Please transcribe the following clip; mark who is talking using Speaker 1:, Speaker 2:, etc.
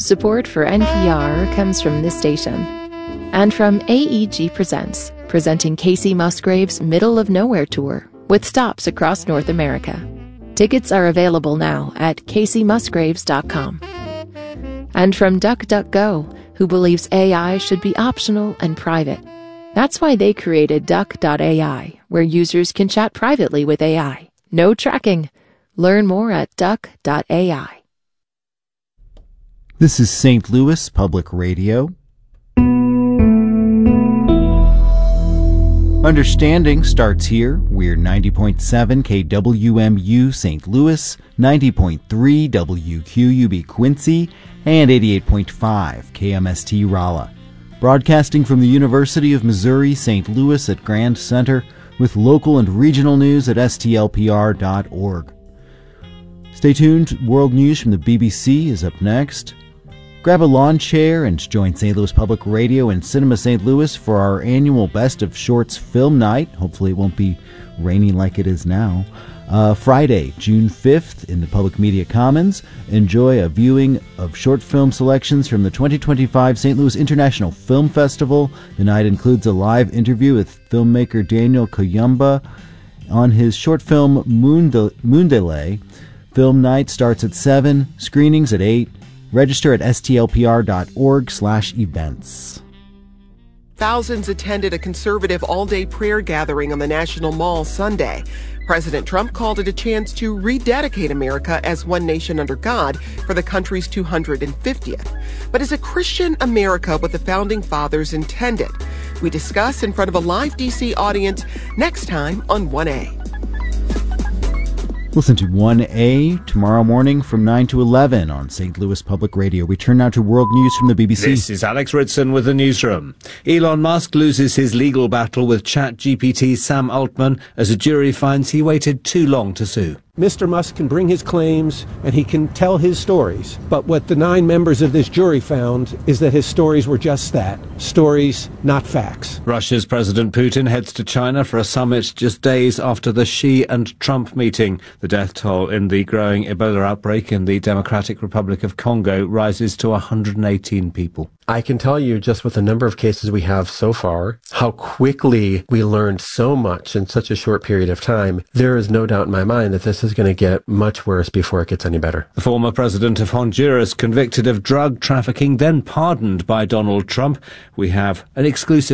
Speaker 1: Support for NPR comes from this station and from AEG Presents, presenting Kacey Musgrave's Middle of Nowhere Tour with stops across North America. Tickets are available now at KaceyMusgraves.com. And from DuckDuckGo, who believes AI should be optional and private. That's why they created Duck.ai, where users can chat privately with AI. No tracking. Learn more at Duck.ai.
Speaker 2: This is St. Louis Public Radio. Understanding starts here. We're 90.7 KWMU St. Louis, 90.3 WQUB Quincy, and 88.5 KMST Rolla. Broadcasting from the University of Missouri St. Louis at Grand Center with local and regional news at stlpr.org. Stay tuned. World news from the BBC is up next. Grab a lawn chair and join St. Louis Public Radio and Cinema St. Louis for our annual Best of Shorts film night. Hopefully it won't be raining like it is now. Friday, June 5th in the Public Media Commons. Enjoy a viewing of short film selections from the 2025 St. Louis International Film Festival. The night includes a live interview with filmmaker Daniel Kayumba on his short film Moondele. Film night starts at 7, screenings at 8. Register at stlpr.org/events.
Speaker 3: Thousands attended a conservative all-day prayer gathering on the National Mall Sunday. President Trump called it a chance to rededicate America as one nation under God for the country's 250th. But is a Christian America what the Founding Fathers intended? We discuss in front of a live D.C. audience next time on 1A.
Speaker 2: Listen to 1A tomorrow morning from 9 to 11 on St. Louis Public Radio. We turn now to world news from the BBC.
Speaker 4: This is Alex Ritson with the newsroom. Elon Musk loses his legal battle with ChatGPT's Sam Altman as a jury finds he waited too long to sue.
Speaker 5: Mr. Musk can bring his claims and he can tell his stories. But what the 9 members of this jury found is that his stories were just that. Stories, not facts.
Speaker 4: Russia's President Putin heads to China for a summit just days after the Xi and Trump meeting. The death toll in the growing Ebola outbreak in the Democratic Republic of Congo rises to 118 people.
Speaker 6: I can tell you just with the number of cases we have so far, how quickly we learned so much in such a short period of time. There is no doubt in my mind that this is going to get much worse before it gets any better.
Speaker 4: The former president of Honduras convicted of drug trafficking, then pardoned by Donald Trump. We have an exclusive